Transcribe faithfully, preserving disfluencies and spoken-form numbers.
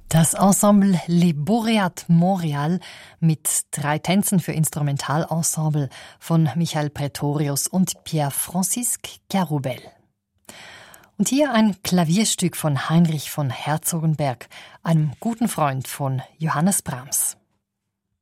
Das Ensemble Les Boreat Montréal mit drei Tänzen für Instrumentalensemble von Michael Pretorius und Pierre-Francisque Caroubel. Und hier ein Klavierstück von Heinrich von Herzogenberg, einem guten Freund von Johannes Brahms.